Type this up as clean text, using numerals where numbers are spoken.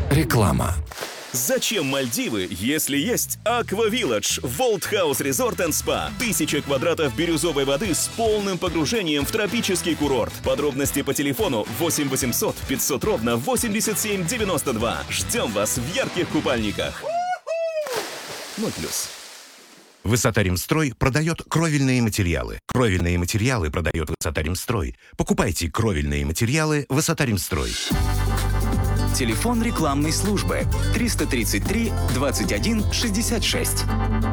Реклама. Зачем Мальдивы, если есть Aqua Village, World House Resort and Spa? 1000 квадратов бирюзовой воды с полным погружением в тропический курорт. Подробности по телефону 8 800 500 ровно 87 92. Ждем вас в ярких купальниках. 0+. Высота-Ремстрой продает кровельные материалы. Кровельные материалы продает Высота-Ремстрой. Покупайте кровельные материалы Высота-Ремстрой. Телефон рекламной службы 333 21 66.